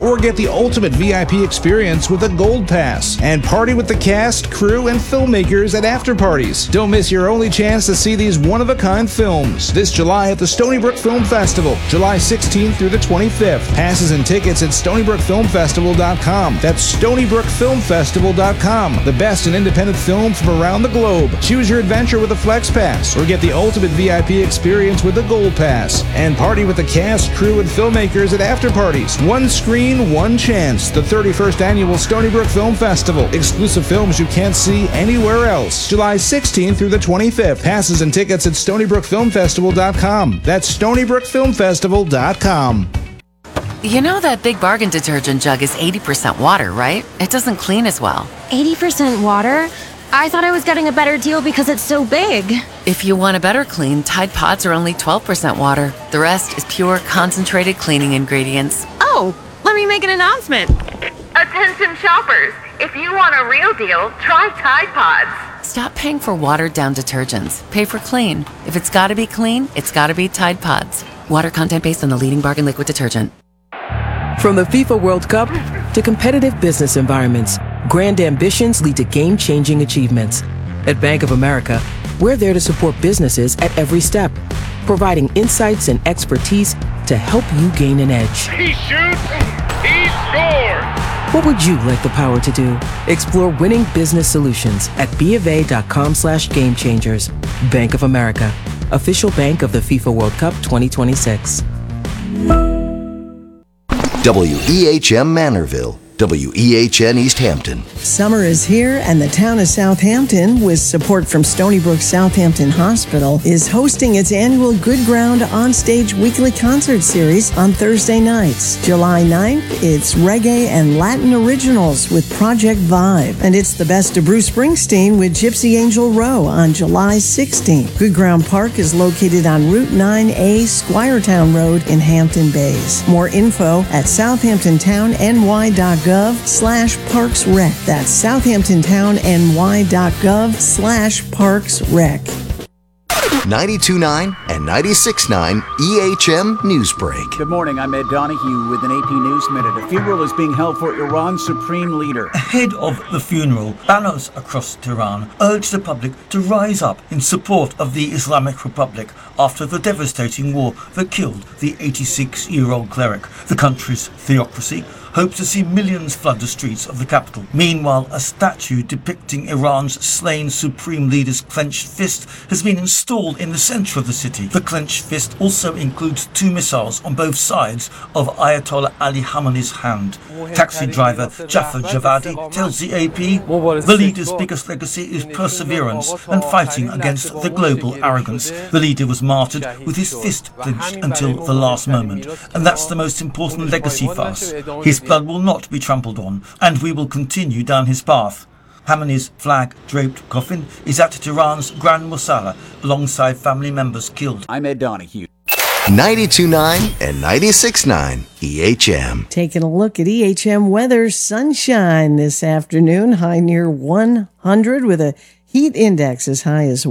or get the ultimate VIP experience with a Gold Pass. And party with the cast, crew, and filmmakers at after parties. Don't miss your only chance to see these one-of-a-kind films this July at the Stony Brook Film Festival, July 16th through the 25th. Passes and tickets at StonyBrookFilmFestival.com. That's StonyBrookFilmFestival.com. The best in independent film from around the globe. Choose your adventure with a Flex Pass or get the ultimate VIP experience with a Gold Pass. And party with the cast, crew, and filmmakers at after parties. One screen, one chance. The 31st Annual Stony Brook Film Festival. Exclusive films you can't see anywhere else. July 16th through the 25th. Passes and tickets at StonyBrookFilmFestival.com. That's StonyBrookFilmFestival.com. You know that Big Bargain detergent jug is 80% water, right? It doesn't clean as well. 80% water? I thought I was getting a better deal because it's so big. If you want a better clean, Tide Pods are only 12% water. The rest is pure, concentrated cleaning ingredients. Oh, let me make an announcement. Attention shoppers, if you want a real deal, try Tide Pods. Stop paying for watered-down detergents. Pay for clean. If it's gotta be clean, it's gotta be Tide Pods. Water content based on the leading bargain liquid detergent. From the FIFA World Cup to competitive business environments, grand ambitions lead to game-changing achievements. At Bank of America, we're there to support businesses at every step, providing insights and expertise to help you gain an edge. He shoots, he scores! What would you like the power to do? Explore winning business solutions at BofA.com/gamechangers. Bank of America, official bank of the FIFA World Cup 2026. WEHM Manorville, WEHN East Hampton. Summer is here, and the town of Southampton, with support from Stony Brook Southampton Hospital, is hosting its annual Good Ground Onstage weekly concert series on Thursday nights. July 9th, it's reggae and Latin originals with Project Vibe, and it's the best of Bruce Springsteen with Gypsy Angel Row on July 16th. Good Ground Park is located on Route 9A, Squiretown Road in Hampton Bays. More info at southamptontownny.gov/parksrec. That's southamptontownny.gov/parksrec. 92.9 and 96.9 EHM Newsbreak. Good morning, I'm Ed Donahue with an AP News Minute. A funeral is being held for Iran's supreme leader. Ahead of the funeral, banners across Tehran urge the public to rise up in support of the Islamic Republic after the devastating war that killed the 86-year-old cleric. The country's theocracy hopes to see millions flood the streets of the capital. Meanwhile, a statue depicting Iran's slain supreme leader's clenched fist has been installed in the centre of the city. The clenched fist also includes 2 missiles on both sides of Ayatollah Ali Khamenei's hand. Taxi driver Jafar Javadi tells the AP the leader's biggest legacy is perseverance and fighting against the global arrogance. The leader was martyred with his fist clenched until the last moment, and that's the most important legacy for us. His blood will not be trampled on, and we will continue down his path. Khamenei's flag-draped coffin is at Tehran's Grand Mosala, alongside family members killed. I'm Ed Donahue. 92.9 and 96.9 EHM. Taking a look at EHM weather, sunshine this afternoon, high near 100 with a heat index as high as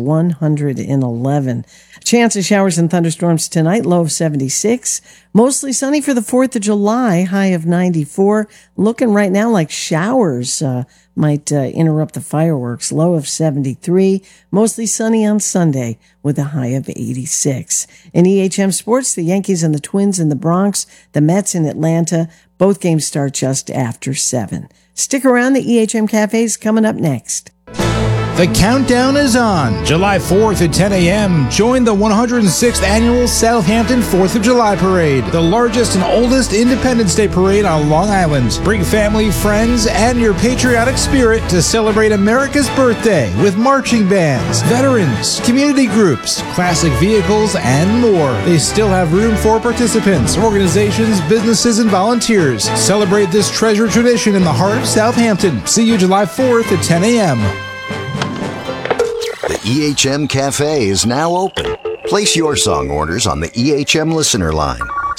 111. Chance of showers and thunderstorms tonight, low of 76. Mostly sunny for the 4th of July, high of 94. Looking right now like showers might interrupt the fireworks, low of 73. Mostly sunny on Sunday with a high of 86. In EHM sports, the Yankees and the Twins in the Bronx, the Mets in Atlanta. Both games start just after 7. Stick around, the EHM Cafe is coming up next. The countdown is on. July 4th at 10 a.m. Join the 106th Annual Southampton 4th of July Parade, the largest and oldest Independence Day parade on Long Island. Bring family, friends, and your patriotic spirit to celebrate America's birthday with marching bands, veterans, community groups, classic vehicles, and more. They still have room for participants, organizations, businesses, and volunteers. Celebrate this treasured tradition in the heart of Southampton. See you July 4th at 10 a.m. The EHM Cafe is now open. Place your song orders on the EHM listener line,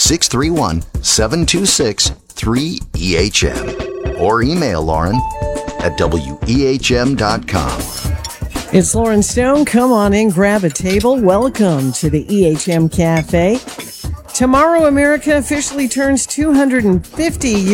631-726-3EHM, or email Lauren at wehm.com. It's Lauren Stone. Come on in, grab a table. Welcome to the EHM Cafe. Tomorrow, America officially turns 250 years